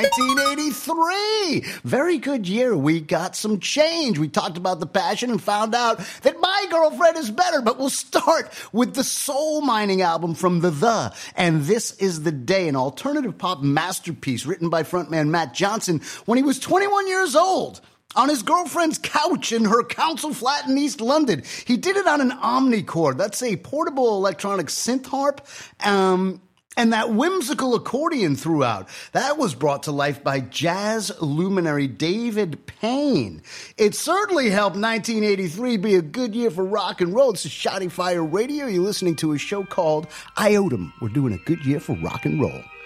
1983. Very good year. We got some change. We talked about the Passion and found out that My Girlfriend is better. But we'll start with the Soul Mining album from The. And This Is the Day, an alternative pop masterpiece written by frontman Matt Johnson when he was 21 years old. On his girlfriend's couch in her council flat in East London. He did it on an Omnichord. That's a portable electronic synth harp. And that whimsical accordion throughout, that was brought to life by jazz luminary David Payne. It certainly helped 1983 be a good year for rock and roll. This is Shotty Fire Radio. You're listening to a show called Iotum. We're doing a good year for rock and roll.